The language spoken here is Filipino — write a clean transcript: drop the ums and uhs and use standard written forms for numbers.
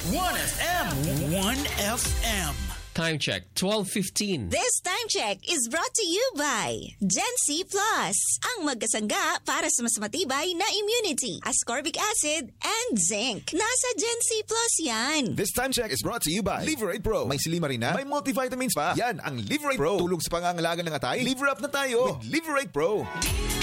1FM. 1FM. Time check, 12:15. This time check is brought to you by Gen C Plus, ang magkasangga para sa mas matibay na immunity, ascorbic acid, and zinc. Nasa Gen C Plus yan. This time check is brought to you by Liverate Pro. May silimarina, may multivitamins pa. Yan ang Liverate Pro. Tulong sa pangangalaga ng atay. Liver up na tayo with Liverate Pro.